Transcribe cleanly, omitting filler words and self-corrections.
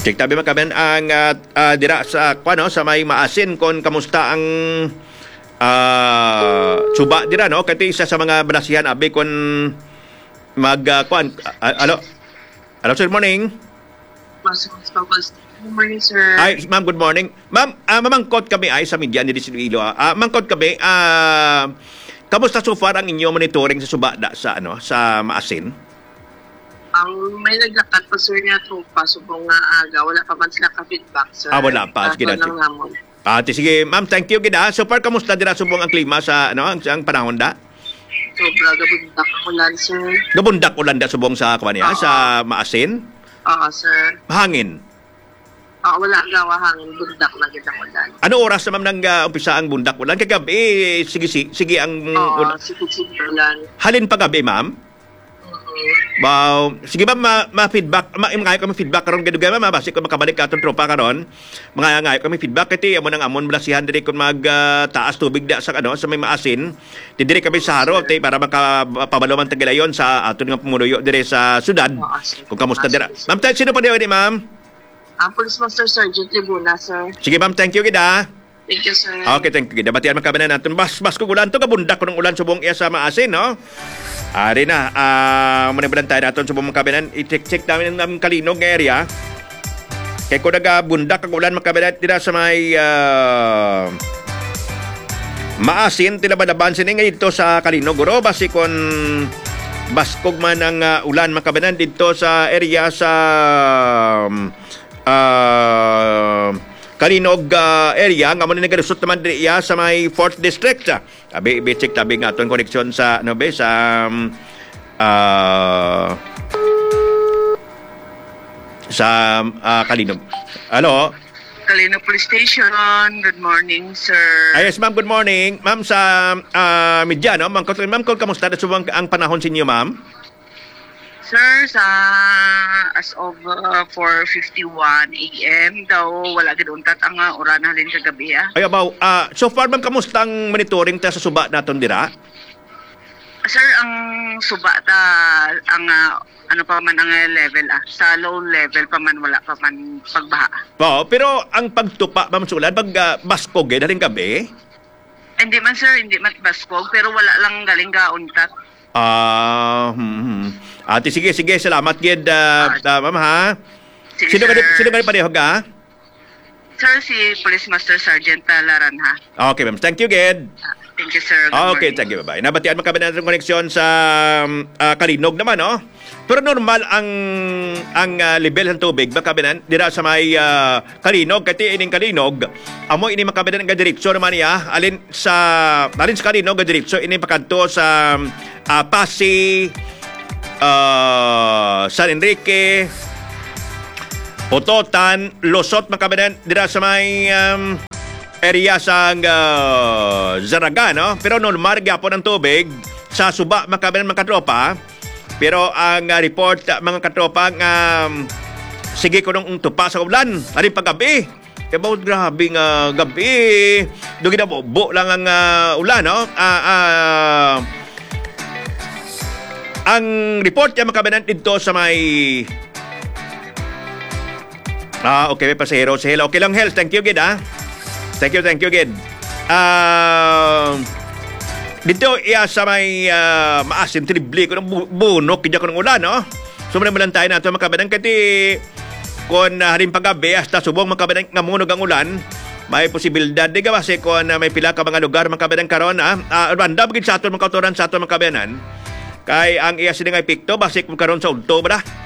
Check tabi makaben ang dira sa sa may maasin kon kamusta ang suba dira no kati isa sa mga balasihan abi kon mag alo good morning. Good morning, sir. Ay, ma'am, good morning. Ma'am, mamangkot kami ay sa media ni Iloilo. Mangkot kami, kamusta so far ang inyo monitoring sa suba sa sa maasin? Ang may naglakad pa, sir, niya tropa, subong nga aga. Wala pa man sila ka-feedback, sir. Wala pa. Sige natin. Sige, ma'am, thank you, gida. So far, kamusta dira subong ang klima sa, ang panahon da? Sobra, gabundak ulan, sir. Gabundak ulan da subong sa, sa maasin? Sir. Hangin? Wala gawa hangin, bundak na gitang ulan. Ano oras naman nang umpisa ang bundak ulan? Kagabi, sige ang ulan. Sige ulan. Halin pa gabi, ma'am? Wow. Sige ba ma-feedback, ngayon kami feedback karon gado gama mabasik ko makabalik ka atong tropa karon. Mga ngayon kami feedback kiti amo nang amon balasihan diri kun mag taas tubig da sa sa may maasin. Diri kami sa haro para makapabalo man tagilayon sa aton nga pumunuyo diri sa syudad. Kung kamusta dira. Ma'am, sino pa di ma'am? Police Master Sergeant Libuna, sir. Sige ma'am, thank you gida. Thank you, sir. Okay, thank you gida. Batian makabanan naton bas ko ulan to kabundak ko ng ulan subong iya sa maasin, no? Ari na, manibalan tayo natin sa buong makabinan. I-check namin ang Kalinog area. Kaya kung nagabundak ang ulan makabinan, tira sa may maasin, tila ba nabansin ngayon dito sa Kalinog. Uro, basi kung baskog man ang ulan makabinan dito sa area sa Kalinog area nga mo nagalusot naman diya sa may 4th district. Abi check tabi nga aton koneksyon sa Kalinog. Ano? Kalinog Police Station. Good morning, sir. Yes, ma'am, good morning. Ma'am, sa media, no? Ma'am, kamusta na subang ang panahon sa inyo, ma'am? Sir, as of 4:51 a.m. daw, wala giduntat ang oran halin kagabi. Ay, abaw. So far, ma'am, kamusta ang monitoring ta sa suba naton dira? Sir, ang suba ang ano pa man ang level sa low level pa man, wala pa man pagbaha. Pero ang pagtupa, ma'am, sulan, baskog daling gabi? Hindi man, sir, hindi man baskog, pero wala lang galing gauntat. Ate, sige, salamat gid, ma'am, ha? Sino ka pareho ga? Sir, si Police Master Sergeant Laran, ha? Okay, ma'am. Thank you, gid. Thank you, sir. Okay, thank you, bye-bye. Nabatian mo kami natin koneksyon sa Kalinog naman, no? Pero normal ang level ng tubig makabinan dira sa may Kalinog, kati ining Kalinog, amo ini makabinan nga diretso naman niya alin sa Kalinog nga diretso ini pakadto sa Pasig, San Enrique, Ototan, Losot makabinan dira sa may area sa Zaraga, no? Pero normal gyapon ang tubig sa suba makabinan mga katropa. Pero ang report mga katropa sige ko nung tupa sa ulan ari paggabi. About grabe nga gabi. Dugi na bo lang ang ulan, no? Ang report niya makabinan dito sa may okay, may pasahero si Hel. Okay lang, Hel. Thank you, gid, ha? Thank you, gid. Dito sa may maasim tribli ko ng bunok kaya ko ng ulan, no? So manamulan tayo na ito makabinan kati kung haring paggabi hasta subong makabinan nga munog ang ulan, may posibilidad di ka kasi kung may pila ka mga lugar makabinan karon, random gid sa aton mga kautoran sa aton makabinan kay ang iya sila nga epekto basik karon sa udto ba